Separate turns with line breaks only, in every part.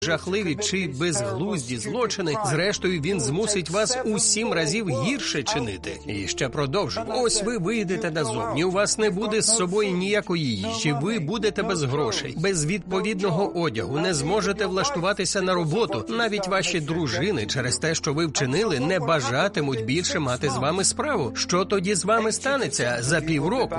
жахливі чи безглузді злочини, зрештою він змусить вас у 7 разів гірше чинити. І ще продовжу. Ось ви вийдете назовні, у вас не буде з собою ніякої їжі, ви будете без грошей, без відповідного одягу, не зможете влаштуватися на роботу. Навіть ваші дружини через те, що ви вчинили, не бажатимуть більше мати з вами справу. Що тоді з вами станеться за півроку?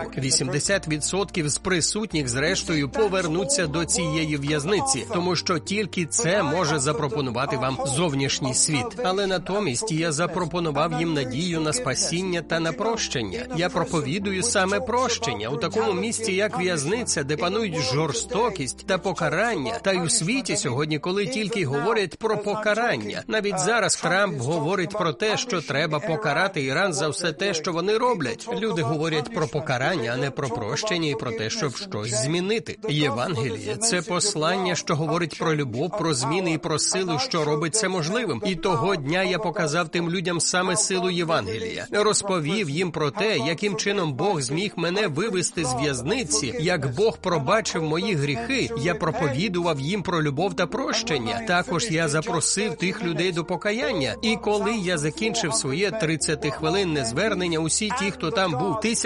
80% з присутніх зрештою повернуться до цієї в'язниці, тому що тільки це може запропонувати вам зовнішній світ. Але натомість я запропонував їм надію на спасіння та на прощення. Я проповідую саме прощення у такому місці, як в'язниця, де панують жорстокість та покарання. Та й у світі сьогодні, коли тільки говорять про покарання. Навіть зараз Трамп говорить про те, що треба покарати Іран за все те, що вони роблять. Люди говорять про покарання, а не про прощення і про те, щоб щось змінити. Євангеліє – це послання, що говорить про любов, про зміни і про силу, що робить це можливим. І того дня я показав тим людям саме силу Євангелія. Розповів їм про те, яким чином Бог зміг мене вивести з в'язниці, як Бог пробачив мої гріхи. Я проповідував їм про любов та прощення. Також я запросив тих людей до покаяння. І коли я закінчив своє 30-хвилинне звернення, усі ті, хто там був,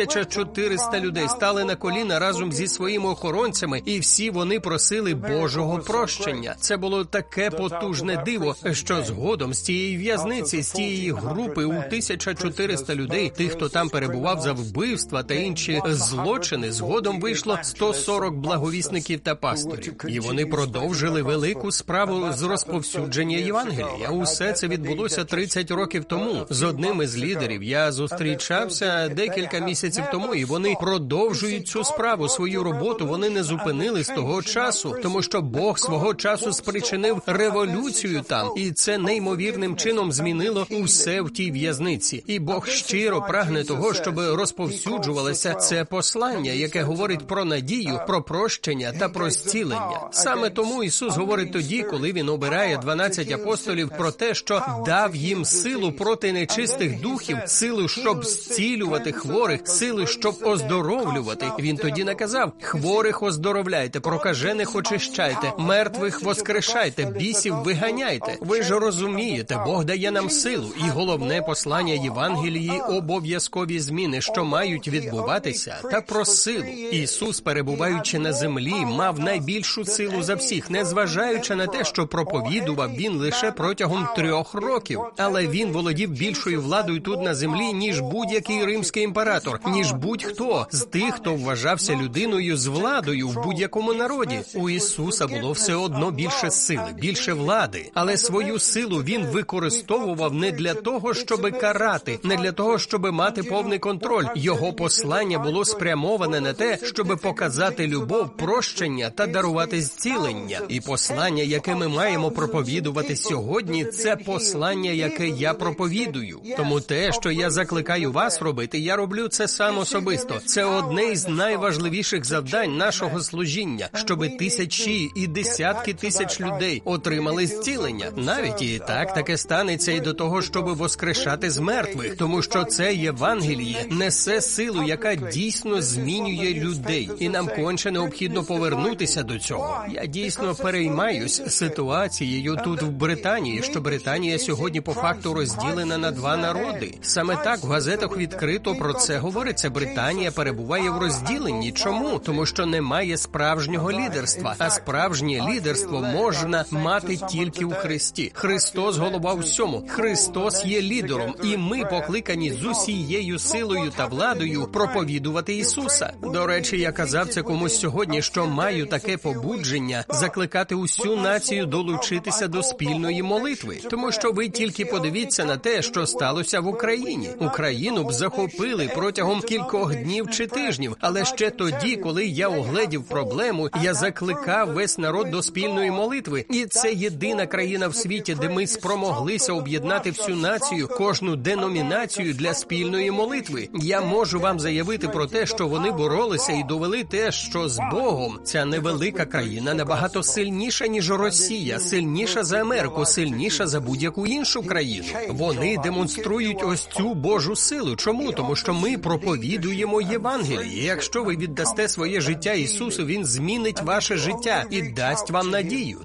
1400 людей, стали на коліна разом зі своїми охоронцями, і всі вони просили Божого прощення. Це було таке потужне диво, що згодом з тієї в'язниці, з тієї групи у 1400 людей, тих, хто там перебував за вбивства та інші злочини, згодом вийшло 140 благовісників та пасторів. І вони продовжили велику справу з розповсюдження Євангелія. Усе це відбулося 30 років тому. З одним із лідерів я зустрічався декілька місяців тому, і вони продовжують цю справу, свою роботу. Вони не зупинили з того часу, тому що Бог свого часу спричинив революцію там, і це неймовірним чином змінило усе в тій в'язниці. І Бог щиро прагне того, щоб розповсюджувалося це послання, яке говорить про надію, про прощення та про зцілення. Саме тому Ісус говорить тоді, коли Він обирає 12 апостолів, про те, що дав їм силу проти нечистих духів, силу, щоб зцілювати хворих, силу, щоб оздоровлювати. Він тоді наказав: хворих оздоровляйте, прокажених очищайте, мертвих воскрешайте, бісів виганяйте. Ви ж розумієте, Бог дає нам силу. І головне послання Євангелії – обов'язкові зміни, що мають відбуватися, та про силу. Ісус, перебуваючи на землі, мав найбільшу силу за всіх, незважаючи на те, що проповідував Він лише протягом 3 років. Але Він володів більшою владою тут на землі, ніж будь-який римський імператор, ніж будь-хто з тих, хто вважався людиною з владою в будь-якому народі. У Ісуса було все одно більше сили, більше влади. Але свою силу Він використовував не для того, щоб карати, не для того, щоб мати повний контроль. Його послання було спрямоване на те, щоб показати любов, прощення та дарувати зцілення. І послання, яке ми маємо проповідувати сьогодні, це послання, яке я проповідую. Тому те, що я закликаю вас робити, я роблю це сам особисто. Це одне із найважливіших завдань нашого служіння, щоб тисячі і десятки тисяч людей отримали зцілення. Навіть і так таке станеться і до того, щоб воскрешати з мертвих, тому що це Євангеліє несе силу, яка дійсно змінює людей. І нам конче необхідно повернутися до цього. Я дійсно переймаюсь ситуацією тут в Британії, що Британія сьогодні по факту розділена на 2 народи. Саме так в газетах відкрито про це говориться. Британія перебуває в розділенні. Чому? Тому що немає справжнього лідерства. А справжнє лідерство можна мати тільки у Христі. Христос – голова всьому. Христос є лідером. І ми покликані з усією силою та владою проповідувати Ісуса. До речі, я казав це комусь сьогодні, що маю таке побудження закликати усю націю долучитися до спільної молитви. Тому що ви тільки подивіться на те, що сталося в Україні. Україну б захопили протягом кількох днів чи тижнів. Але ще тоді, коли я огледів проблему, я закликав весь народ до спільної молитви. І це єдина країна в світі, де ми спромоглися об'єднати всю націю, кожну деномінацію для спільної молитви. Я можу вам заявити про те, що вони боролися і довели те, що з Богом ця невелика країна набагато сильніша, ніж Росія, сильніша за Америку, сильніша за будь-яку іншу країну. Вони демонструють ось цю Божу силу. Чому? Тому що ми проповідуємо Євангеліє. Якщо ви віддасте своє життя Ісусу, Він змінить ваше життя і дасть вам надію.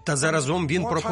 та заразом він пропонує